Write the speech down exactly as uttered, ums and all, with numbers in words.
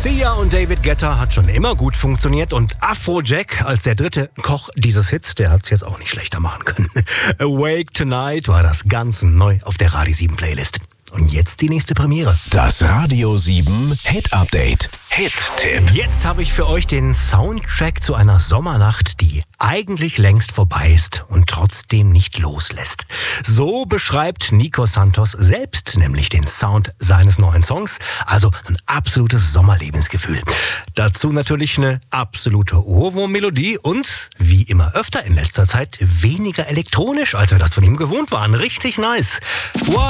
Sia und David Guetta hat schon immer gut funktioniert und Afrojack als der dritte Koch dieses Hits, der hat es jetzt auch nicht schlechter machen können. Awake Tonight war das ganz neu auf der Radio sieben Playlist. Und jetzt die nächste Premiere. Das Radio sieben Hit Update. Hit-Tipp. Jetzt habe ich für euch den Soundtrack zu einer Sommernacht, die eigentlich längst vorbei ist und trotzdem nicht loslässt. So beschreibt Nico Santos selbst nämlich den Sound seines neuen Songs. Also ein absolutes Sommerlebensgefühl. Dazu natürlich eine absolute Ohrwurm-Melodie und, wie immer öfter in letzter Zeit, weniger elektronisch, als wir das von ihm gewohnt waren. Richtig nice. Wow.